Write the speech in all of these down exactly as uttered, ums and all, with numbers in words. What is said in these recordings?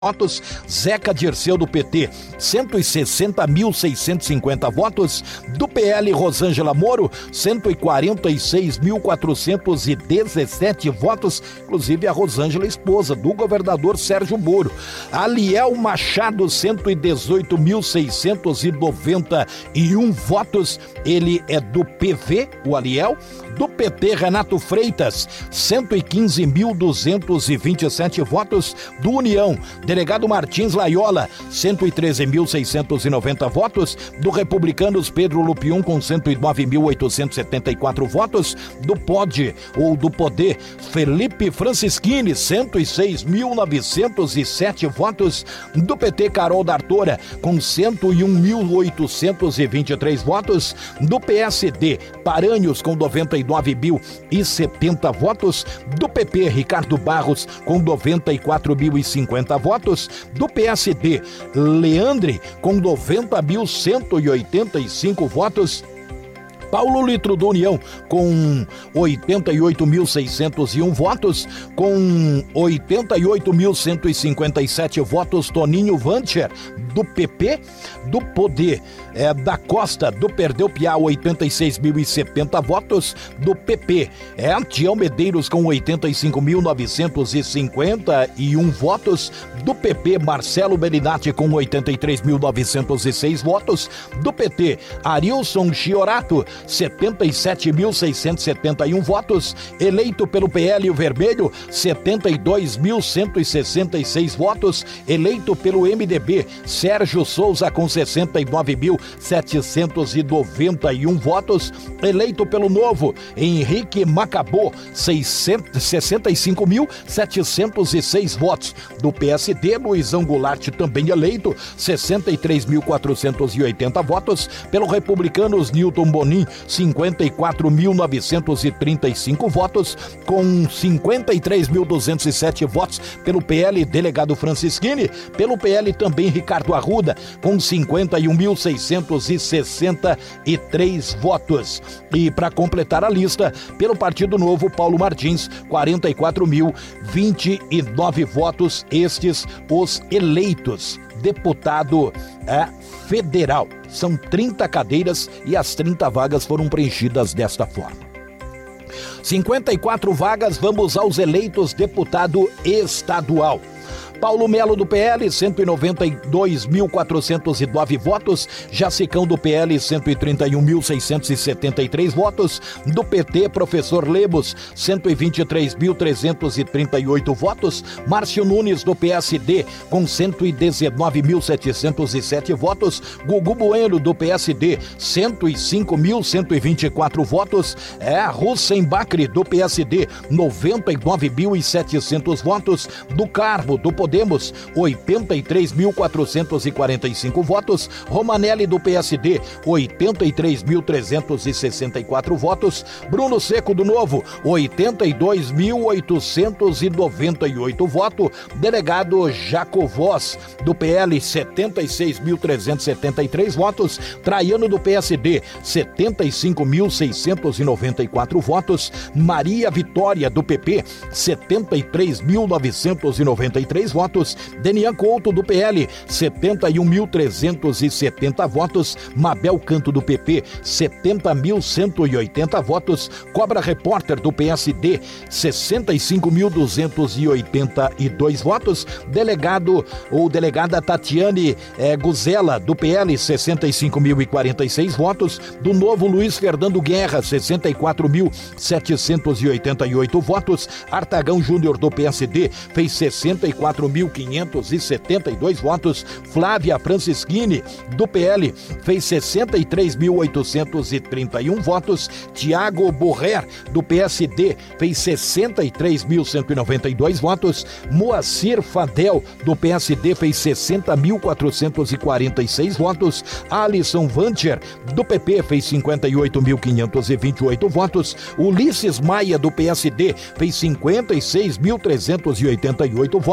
votos. Zeca Dirceu do P T, cento e sessenta mil seiscentos e cinquenta votos. Do P L, Rosângela Moro, cento e quarenta e seis mil quatrocentos e dezessete votos, inclusive a Rosângela, esposa do governador Sérgio Moro. Aliel Machado, cento e dezoito mil seiscentos e noventa e um votos, ele é do P V, o Aliel. Do P T, Renato Freitas, cento e quinze mil duzentos e vinte e sete votos. Do União, delegado Martins Laiola, cento e treze mil seiscentos e noventa votos. Do Republicanos, Pedro Lupion, com cento e nove mil oitocentos e setenta e quatro votos. Do P O D, ou do Poder, Felipe Francischini, cento e seis mil novecentos e sete votos. Do P T, Carol D'Artora, com cento e um mil oitocentos e vinte e três votos. Do P S D, Paranhos, com noventa e nove mil e setenta votos. Do P P, Ricardo Barros, com noventa e quatro mil e cinquenta votos. Do P S D, Leandre, com noventa mil cento e oitenta e cinco votos. Paulo Litro do União, com oitenta e oito mil seiscentos e um votos. Com oitenta e oito mil cento e cinquenta e sete votos, Toninho Vancher, do P P. Do Poder, é, da Costa, do Perdeu Piá, oitenta e seis mil e setenta votos. Do P P, é Tião Medeiros, com oitenta e cinco mil novecentos e cinquenta e um votos. Do P P, Marcelo Belinati, com oitenta e três mil novecentos e seis votos. Do P T, Arilson Chiorato, setenta e sete mil seiscentos e setenta e um votos. Eleito pelo P L o Vermelho, setenta e dois mil cento e sessenta e seis votos. Eleito pelo M D B, Sérgio Souza, com sessenta e nove mil setecentos e noventa e um votos. Eleito pelo Novo, Henrique Macabô, sessenta e cinco mil setecentos e seis votos. Do P S D, Luizão Goulart, também eleito, sessenta e três mil quatrocentos e oitenta votos. Pelo Republicanos, Newton Bonin, cinquenta e quatro mil novecentos e trinta e cinco votos. Com cinquenta e três mil duzentos e sete votos pelo P L, delegado Francischini. Pelo P L também Ricardo Arruda, com cinquenta e um mil seiscentos e sessenta e três votos. E para completar a lista, pelo Partido Novo, Paulo Martins, quarenta e quatro mil vinte e nove votos, estes os eleitos. Deputado é, federal. São trinta cadeiras e as trinta vagas foram preenchidas desta forma. cinquenta e quatro vagas, vamos aos eleitos deputado estadual. Paulo Melo do P L, cento e noventa e dois mil quatrocentos e nove votos. Jacicão do P L, cento e trinta e um mil seiscentos e setenta e três votos. Do P T, Professor Lemos, cento e vinte e três mil trezentos e trinta e oito votos. Márcio Nunes do P S D, com cento e dezenove mil setecentos e sete votos. Gugu Bueno do P S D, cento e cinco mil cento e vinte e quatro votos. É, Hussein Bacri do P S D, noventa e nove mil e setecentos votos. Do Carmo do Podemos, oitenta e três mil quatrocentos e quarenta e cinco votos. Romanelli do P S D, oitenta e três mil trezentos e sessenta e quatro votos. Bruno Seco do Novo, oitenta e dois mil oitocentos e noventa e oito votos. Delegado Jacovós do P L, setenta e seis mil trezentos e setenta e três votos. Traiano do P S D, setenta e cinco mil seiscentos e noventa e quatro votos. Maria Vitória do P P, setenta e três mil novecentos e noventa e três votos. Denian Couto do P L, setenta e um mil trezentos e setenta votos. Mabel Canto do P P, setenta mil cento e oitenta votos. Cobra Repórter do P S D, sessenta e cinco mil duzentos e oitenta e dois votos. Delegado ou delegada Tatiane eh, Guzela do P L, sessenta e cinco mil e quarenta e seis votos. Do Novo, Luiz Fernando Guerra, sessenta e quatro mil setecentos e oitenta e oito votos. Artagão Júnior do P S D fez sessenta e quatro mil quinhentos e setenta e dois votos. Flávia Francischini do P L fez sessenta e três mil oitocentos e trinta e um votos. Tiago Borrer do P S D fez sessenta e três mil cento e noventa e dois votos. Moacir Fadel do P S D fez sessenta mil quatrocentos e quarenta e seis votos. Alisson Vancher do P P fez cinquenta e oito mil quinhentos e vinte e oito votos. Ulisses Maia do P S D fez cinquenta e seis mil trezentos e oitenta e oito votos.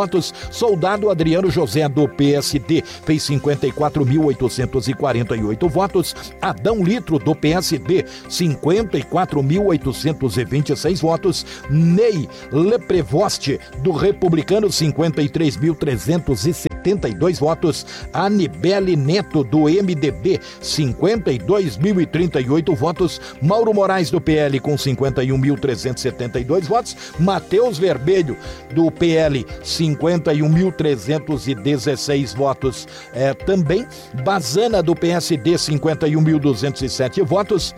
Soldado Adriano José, do P S D, fez cinquenta e quatro mil oitocentos e quarenta e oito votos. Adão Litro, do P S D, cinquenta e quatro mil oitocentos e vinte e seis votos. Ney Leprevost, do Republicano, cinquenta e três mil trezentos e setenta e dois votos. Anibele Neto, do M D B, cinquenta e dois mil e trinta e oito votos. Mauro Moraes, do P L, com cinquenta e um mil trezentos e setenta e dois votos. Matheus Vermelho, do P L, cinquenta e um mil trezentos e dezesseis votos. É, também Bazana, do P S D, cinquenta e um mil duzentos e sete votos.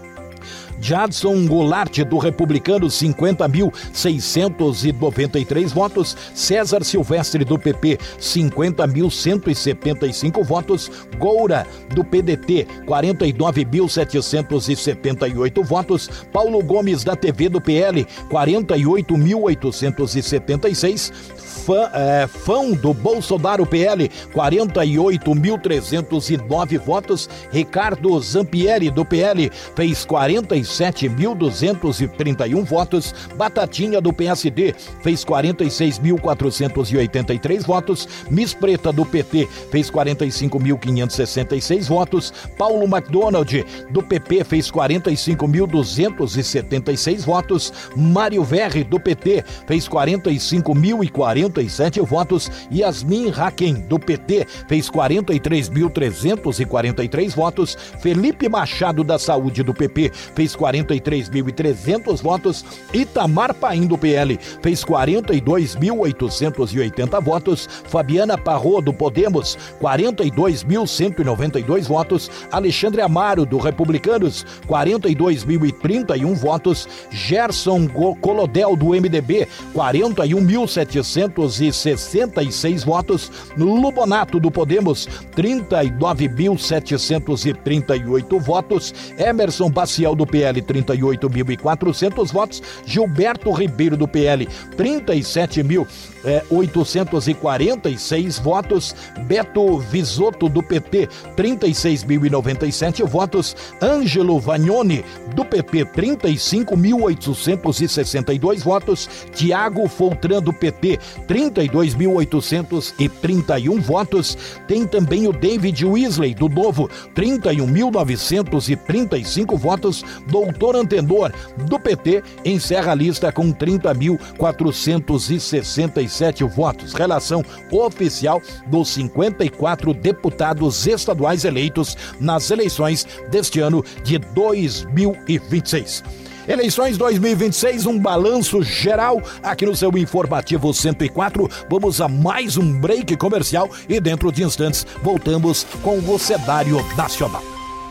Jadson Goulart, do Republicano, cinquenta mil seiscentos e noventa e três votos. César Silvestre, do P P, cinquenta mil cento e setenta e cinco votos. Goura, do P D T, quarenta e nove mil setecentos e setenta e oito votos. Paulo Gomes, da T V do P L, quarenta e oito mil oitocentos e setenta e seis. Fã, é, Fão, do Bolsonaro P L, quarenta e oito mil trezentos e nove votos. Ricardo Zampieri, do P L, fez quarenta e sete mil duzentos e trinta e um votos. Batatinha, do P S D, fez quarenta e seis mil quatrocentos e oitenta e três votos. Miss Preta, do P T, fez quarenta e cinco mil quinhentos e sessenta e seis votos. Paulo McDonald, do P P, fez quarenta e cinco mil duzentos e setenta e seis votos. Mário Verri, do P T, fez quarenta e cinco mil e quarenta e sete votos. Yasmin Haken, do P T, fez quarenta e três mil trezentos e quarenta e três votos. Felipe Machado, da Saúde, do P P, fez quarenta e três mil e trezentos votos. Itamar Paim, do P L, fez quarenta e dois mil oitocentos e oitenta votos. Fabiana Parrot, do Podemos, quarenta e dois mil cento e noventa e dois votos. Alexandre Amaro, do Republicanos, quarenta e dois mil e trinta e um votos. Gerson Colodel, do M D B, quarenta e um mil setecentos e sessenta e seis votos. Lubonato, do Podemos, trinta e nove mil setecentos e trinta e oito votos. Emerson Baciel, do P L, trinta e oito mil e quatrocentos votos. Gilberto Ribeiro, do P L, trinta e sete mil oitocentos e quarenta e seis votos. Beto Visotto, do P T, trinta e seis mil e noventa e sete votos. Ângelo Vagnoni, do P P, trinta e cinco mil oitocentos e sessenta e dois votos. Tiago Foltran, do P T, trinta e dois mil oitocentos e trinta e um votos. Tem também o David Weasley, do Novo, trinta e um mil novecentos e trinta e cinco votos. Doutor Antenor, do P T, encerra a lista com trinta mil quatrocentos e sessenta e sete votos. Relação oficial dos cinquenta e quatro deputados estaduais eleitos nas eleições deste ano de dois mil e vinte e seis. Eleições dois mil e vinte e seis, um balanço geral aqui no seu Informativo cento e quatro. Vamos a mais um break comercial e dentro de instantes voltamos com o cenário nacional.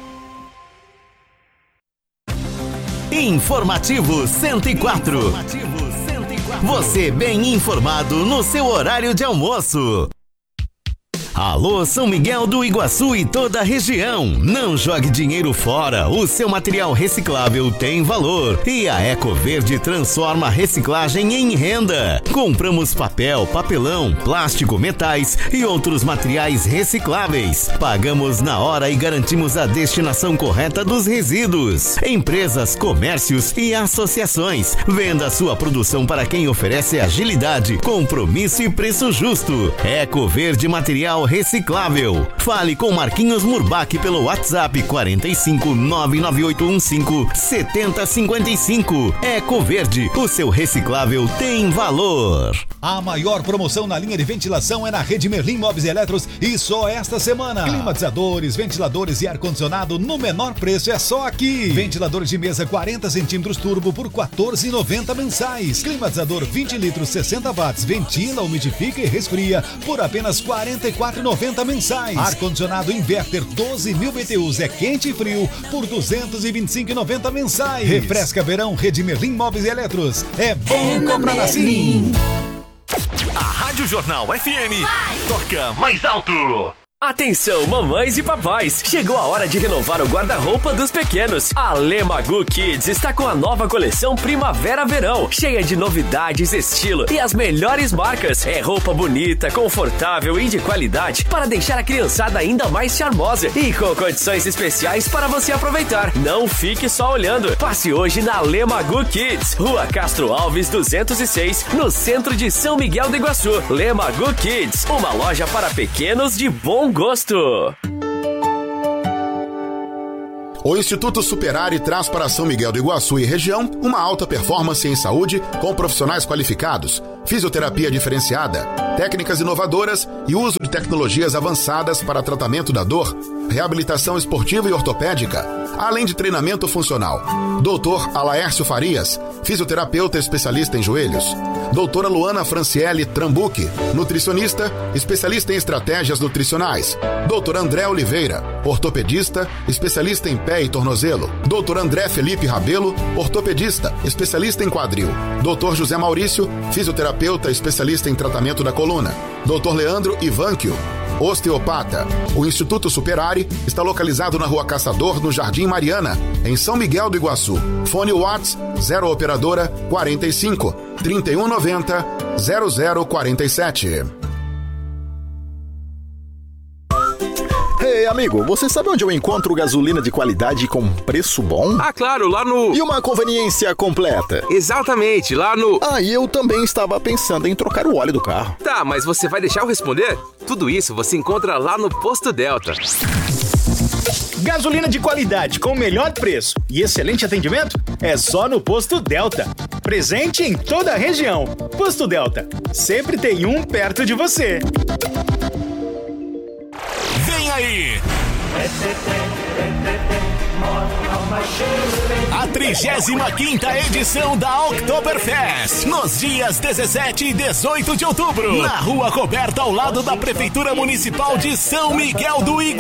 Informativo cento e quatro. Você bem informado no seu horário de almoço. Alô, São Miguel do Iguaçu e toda a região. Não jogue dinheiro fora. O seu material reciclável tem valor. E a Ecoverde transforma a reciclagem em renda. Compramos papel, papelão, plástico, metais e outros materiais recicláveis. Pagamos na hora e garantimos a destinação correta dos resíduos. Empresas, comércios e associações. Venda sua produção para quem oferece agilidade, compromisso e preço justo. Ecoverde Material Reciclável. Fale com Marquinhos Murbach pelo WhatsApp quarenta e cinco, nove nove oito um cinco, sete zero cinco cinco. Ecoverde, o seu reciclável tem valor. A maior promoção na linha de ventilação é na Rede Merlin Móveis e Eletros e só esta semana. Climatizadores, ventiladores e ar-condicionado no menor preço é só aqui. Ventiladores de mesa quarenta centímetros turbo por quatorze reais e noventa centavos mensais. Climatizador vinte litros, sessenta watts, ventila, umidifica e resfria por apenas quarenta e quatro reais e noventa centavos mensais. Ar-condicionado inverter doze mil B T Us é quente e frio por duzentos e vinte e cinco reais e noventa centavos mensais. Refresca verão Rede Merlin Móveis e Eletros. É bom é comprar assim. A Rádio Jornal F M toca mais alto. Atenção, mamães e papais! Chegou a hora de renovar o guarda-roupa dos pequenos. A Lemagu Kids está com a nova coleção Primavera-Verão, cheia de novidades, estilo e as melhores marcas. É roupa bonita, confortável e de qualidade para deixar a criançada ainda mais charmosa e com condições especiais para você aproveitar. Não fique só olhando. Passe hoje na Lemagu Kids, Rua Castro Alves duzentos e seis, no centro de São Miguel do Iguaçu. Lemagu Kids, uma loja para pequenos de bom gosto. O Instituto Superare traz para São Miguel do Iguaçu e região uma alta performance em saúde com profissionais qualificados, fisioterapia diferenciada, técnicas inovadoras e uso de tecnologias avançadas para tratamento da dor, reabilitação esportiva e ortopédica, além de treinamento funcional. doutor Alaércio Farias, fisioterapeuta especialista em joelhos. doutora Luana Franciele Trambuque, nutricionista, especialista em estratégias nutricionais. doutor André Oliveira, ortopedista, especialista em pé e tornozelo. doutor André Felipe Rabelo, ortopedista, especialista em quadril. doutor José Maurício, fisioterapeuta, especialista em tratamento da coluna. doutor Leandro Ivanquio, osteopata. O Instituto Superare está localizado na Rua Caçador, no Jardim Mariana, em São Miguel do Iguaçu. Fone Whats zero operadora quarenta e cinco, trinta e um noventa, zero zero quarenta e sete. Ei, amigo, você sabe onde eu encontro gasolina de qualidade com preço bom? Ah, claro, lá no... E uma conveniência completa. Exatamente, lá no... Ah, e eu também estava pensando em trocar o óleo do carro. Tá, mas você vai deixar eu responder? Tudo isso você encontra lá no Posto Delta. Gasolina de qualidade com o melhor preço e excelente atendimento é só no Posto Delta. Presente em toda a região. Posto Delta, sempre tem um perto de você. Vem aí! A trigésima quinta edição da Oktoberfest, nos dias dezessete e dezoito de outubro, na Rua Coberta, ao lado da Prefeitura Municipal de São Miguel do Iguaçu.